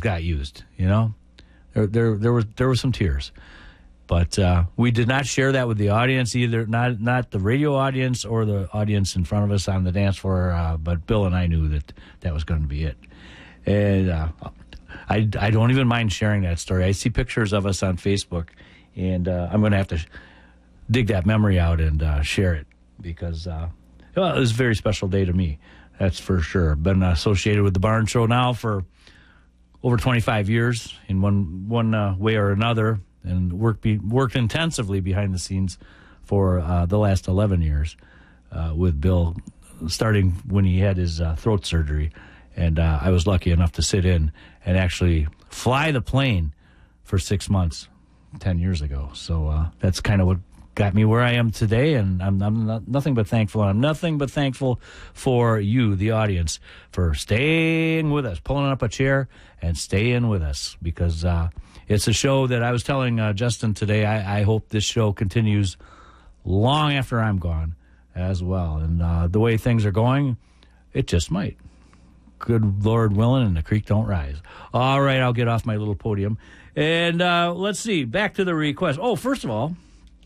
got used. You know, there were some tears, but we did not share that with the audience either. Not the radio audience or the audience in front of us on the dance floor. But Bill and I knew that was going to be it, and I don't even mind sharing that story. I see pictures of us on Facebook, and I'm going to have to dig that memory out and share it because it was a very special day to me. That's for sure. Been associated with the Barn Show now for over 25 years in one way or another, and worked intensively behind the scenes for the last 11 years with Bill, starting when he had his throat surgery. And I was lucky enough to sit in and actually fly the plane for 6 months 10 years ago. So that's kind of what got me where I am today, and I'm nothing but thankful. I'm nothing but thankful for you, the audience, for staying with us, pulling up a chair and staying with us, because it's a show that I was telling Justin today, I hope this show continues long after I'm gone as well. And the way things are going, it just might. Good Lord willing, and the creek don't rise. All right, I'll get off my little podium. And let's see, back to the request. Oh, first of all,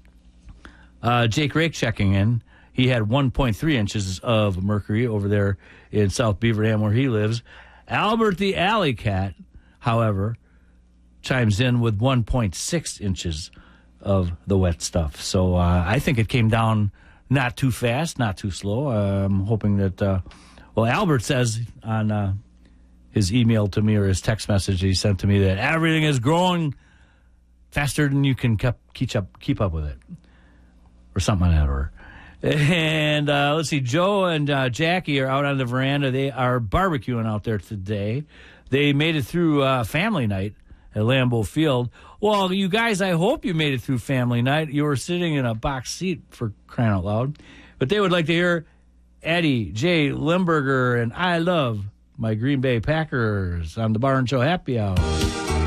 Jake Rake checking in. He had 1.3 inches of mercury over there in South Beaver Dam where he lives. Albert the Alley Cat, however, chimes in with 1.6 inches of the wet stuff. So I think it came down not too fast, not too slow. I'm hoping that, Albert says on his email to me or his text message he sent to me that everything is growing faster than you can keep up with it. Or something on that order. And let's see, Joe and Jackie are out on the veranda. They are barbecuing out there today. They made it through family night at Lambeau Field. Well, you guys, I hope you made it through family night. You were sitting in a box seat, for crying out loud. But they would like to hear Eddie J. Limburger and I Love My Green Bay Packers on the Barn Show Happy Hour.